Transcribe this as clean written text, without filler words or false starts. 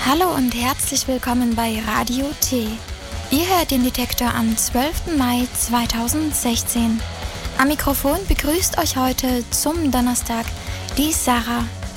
Hallo und herzlich willkommen bei Radio T. Ihr hört den Detektor am 12. Mai 2016. Am Mikrofon begrüßt euch heute zum Donnerstag die Sarah.